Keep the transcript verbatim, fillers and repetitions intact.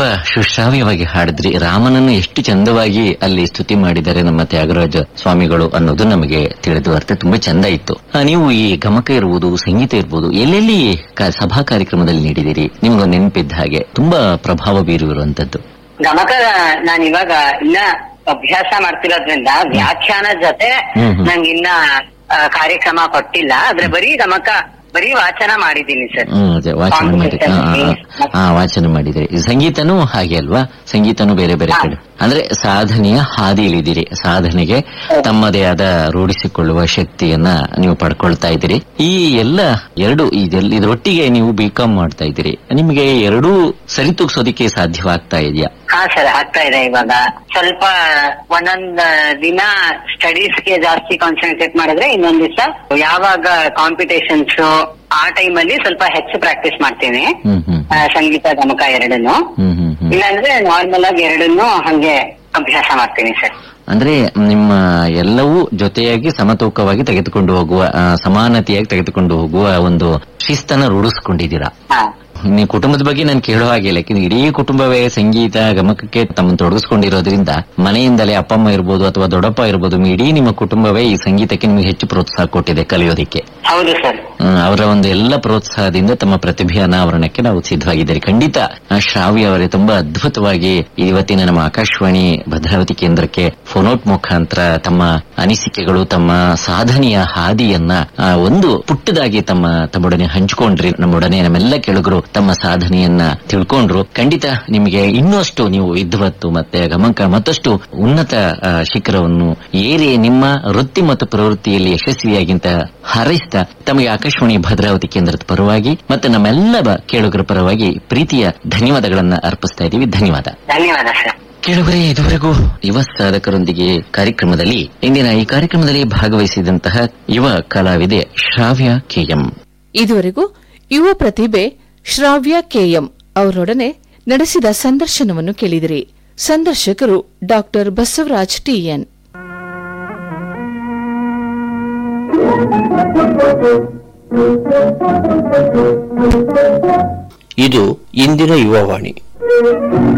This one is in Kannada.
ಸುಶ್ರಾವ್ಯವಾಗಿ ಹಾಡಿದ್ರಿ. ರಾಮನನ್ನು ಎಷ್ಟು ಚಂದವಾಗಿ ಅಲ್ಲಿ ಸ್ತುತಿ ಮಾಡಿದ್ದಾರೆ ನಮ್ಮ ತ್ಯಾಗರಾಜ ಸ್ವಾಮಿಗಳು ಅನ್ನೋದು ನಮಗೆ ತಿಳಿದು ಅರ್ಥ ತುಂಬಾ ಚಂದ ಇತ್ತು. ಆ, ನೀವು ಈ ಗಮಕ ಇರ್ಬೋದು, ಸಂಗೀತ ಇರ್ಬೋದು, ಎಲ್ಲೆಲ್ಲಿ ಕ- ಸಭಾ ಕಾರ್ಯಕ್ರಮದಲ್ಲಿ ನೀಡಿದಿರಿ? ನಿಮ್ಗೊಂದು ನೆನಪಿದ್ದ ಹಾಗೆ ತುಂಬಾ ಪ್ರಭಾವ ಬೀರುವಂತದ್ದು. ಗಮಕ ನಾನು ಇವಾಗ ಇನ್ನ ಅಭ್ಯಾಸ ಮಾಡ್ತಿರೋದ್ರಿಂದ ವ್ಯಾಖ್ಯಾನ ಜೊತೆ ಹ್ಮ್ ಹ್ಮ್. ನಂಗೆ ಇನ್ನ ಆ, ಕಾರ್ಯಕ್ರಮ ಕೊಟ್ಟಿಲ್ಲ. ಆದ್ರೆ ಬರೀ ಗಮಕ ಬರೀ ವಾಚನ ಮಾಡಿದ್ದೀನಿ ಸರ್. ಹ್ಮ್ ಅದೇ ವಾಚನ ಮಾಡಿ ಆ, ಆ, ಆ, ವಾಚನ ಮಾಡಿದಿರಿ. ಸಂಗೀತನೂ ಹಾಗೆ ಅಲ್ವಾ? ಸಂಗೀತನೂ ಬೇರೆ ಬೇರೆ ಹಾ. ಕಡೆ ಅಂದ್ರೆ ಸಾಧನೆಯ ಹಾದಿಯಲ್ಲಿದ್ದೀರಿ. ಸಾಧನೆಗೆ ತಮ್ಮದೇ ಆದ ರೂಢಿಸಿಕೊಳ್ಳುವ ಶಕ್ತಿಯನ್ನ ನೀವು ಪಡ್ಕೊಳ್ತಾ ಇದ್ದೀರಿ. ಈ ಎಲ್ಲ ಎರಡು ಇದೆಲ್ಲ ಇದರೊಟ್ಟಿಗೆ ನೀವು ಬಿ ಕಾಮ್ ಮಾಡ್ತಾ ಇದ್ದೀರಿ. ನಿಮಗೆ ಎರಡೂ ಸರಿತೂಗಿಸೋದಿಕ್ಕೆ ಸಾಧ್ಯವಾಗ್ತಾ ಇದೆಯಾ? ಹಾ ಸರ್, ಆಗ್ತಾ ಇದೆ. ಇವಾಗ ಸ್ವಲ್ಪ ಒಂದೊಂದ್ ದಿನ ಸ್ಟಡೀಸ್ಗೆ ಜಾಸ್ತಿ ಕಾನ್ಸಂಟ್ರೇಟ್ ಮಾಡಿದ್ರೆ, ಇನ್ನೊಂದ್ ದಿವಸ ಯಾವಾಗ ಕಾಂಪಿಟೇಷನ್ಸ್ ಆ ಟೈಮಲ್ಲಿ ಸ್ವಲ್ಪ ಹೆಚ್ಚು ಪ್ರಾಕ್ಟೀಸ್ ಮಾಡ್ತೀನಿ. ಹ್ಮ್ ಹ್ಮ್ ಆ, ಸಂಗೀತ ಗಮಕ ಎರಡನ್ನು. ಹ್ಮ್ ಹ್ಮ್ ಹ್ಮ್ ಇಲ್ಲಾಂದ್ರೆ ನಾರ್ಮಲ್ ಆಗಿ ಎರಡನ್ನು ಹಂಗೆ ಅಭ್ಯಾಸ ಮಾಡ್ತೀನಿ ಸರ್. ಅಂದ್ರೆ ನಿಮ್ಮ ಎಲ್ಲವೂ ಜೊತೆಯಾಗಿ ಸಮತೂಕವಾಗಿ ತೆಗೆದುಕೊಂಡು ಹೋಗುವ, ಆ, ಸಮಾನತೆಯಾಗಿ ತೆಗೆದುಕೊಂಡು ಹೋಗುವ ಒಂದು ಶಿಸ್ತನ್ನ ರೂಢಿಸ್ಕೊಂಡಿದ್ದೀರಾ. ಹಾ ನೀವು ಕುಟುಂಬದ ಬಗ್ಗೆ ನಾನು ಕೇಳೋ ಹಾಗಿಲ್ಲ. ಯಾಕಂದ್ರೆ ಇಡೀ ಕುಟುಂಬವೇ ಸಂಗೀತ ಗಮಕಕ್ಕೆ ತಮ್ಮನ್ನು ತೊಡಗಿಸ್ಕೊಂಡಿರೋದ್ರಿಂದ ಮನೆಯಿಂದಲೇ ಅಪ್ಪಮ್ಮ ಇರ್ಬೋದು ಅಥವಾ ದೊಡ್ಡಪ್ಪ ಇರ್ಬೋದು, ಇಡೀ ನಿಮ್ಮ ಕುಟುಂಬವೇ ಈ ಸಂಗೀತಕ್ಕೆ ನಿಮಗೆ ಹೆಚ್ಚು ಪ್ರೋತ್ಸಾಹ ಕೊಟ್ಟಿದೆ ಕಲಿಯೋದಿಕ್ಕೆ. ಹೌದು ಸರ್. ಹ್ಮ್, ಅವರ ಒಂದು ಎಲ್ಲ ಪ್ರೋತ್ಸಾಹದಿಂದ ತಮ್ಮ ಪ್ರತಿಭೆಯ ಅನಾವರಣಕ್ಕೆ ನಾವು ಸಿದ್ಧವಾಗಿದ್ದೇವೆ. ಖಂಡಿತ ಆ, ಶ್ರಾವ್ಯ ಅವರೇ ತುಂಬಾ ಅದ್ಭುತವಾಗಿ ಇವತ್ತಿನ ನಮ್ಮ ಆಕಾಶವಾಣಿ ಭದ್ರಾವತಿ ಕೇಂದ್ರಕ್ಕೆ ಫೋನೌಟ್ ಮುಖಾಂತರ ತಮ್ಮ ಅನಿಸಿಕೆಗಳು, ತಮ್ಮ ಸಾಧನೆಯ ಹಾದಿಯನ್ನ ಆ, ಒಂದು ಪುಟ್ಟದಾಗಿ ತಮ್ಮ ತಮ್ಮೊಡನೆ ಹಂಚಿಕೊಂಡ್ರಿ. ನಮ್ಮೊಡನೆ ನಮ್ಮೆಲ್ಲ ಕೆಳಗರು ತಮ್ಮ ಸಾಧನೆಯನ್ನ ತಿಳ್ಕೊಂಡ್ರು. ಖಂಡಿತ ನಿಮಗೆ ಇನ್ನಷ್ಟು ನೀವು ವಿದ್ವತ್ತು ಮತ್ತೆ ಗಮಕ ಮತ್ತಷ್ಟು ಉನ್ನತ ಆ, ಶಿಖರವನ್ನು ಏರಿ ನಿಮ್ಮ ವೃತ್ತಿ ಮತ್ತು ಪ್ರವೃತ್ತಿಯಲ್ಲಿ ಯಶಸ್ವಿಯಾಗಿಂತ ಹಾರೈಸ್ತಾ ತಮಗೆ ಆಕಾಶವಾಣಿ ಭದ್ರಾವತಿ ಕೇಂದ್ರದ ಪರವಾಗಿ ಮತ್ತೆ ನಮ್ಮೆಲ್ಲ ಬ- ಕೇಳುಗರ ಪರವಾಗಿ ಪ್ರೀತಿಯ ಧನ್ಯವಾದಗಳನ್ನ ಅರ್ಪಿಸ್ತಾ ಇದ್ದೀವಿ. ಧನ್ಯವಾದ. ಧನ್ಯವಾದ ಸರ್. ಕೇಳುಗರೆ, ಇದುವರೆಗೂ ಯುವ ಸಾಧಕರೊಂದಿಗೆ ಕಾರ್ಯಕ್ರಮದಲ್ಲಿ ಇಂದಿನ ಈ ಕಾರ್ಯಕ್ರಮದಲ್ಲಿ ಭಾಗವಹಿಸಿದಂತಹ ಯುವ ಕಲಾವಿದೆ ಶ್ರಾವ್ಯ ಕೆಎಂ. ಇದುವರೆಗೂ ಯುವ ಪ್ರತಿಭೆ ಶ್ರಾವ್ಯ ಕೆಎಂ ಅವರೊಡನೆ ನಡೆಸಿದ ಸಂದರ್ಶನವನ್ನು ಕೇಳಿದಿರಿ. ಸಂದರ್ಶಕರು ಡಾಕ್ಟರ್ ಬಸವರಾಜ್ ಟಿಎನ್. ಇದು ಇಂದಿನ ಯುವವಾಣಿ.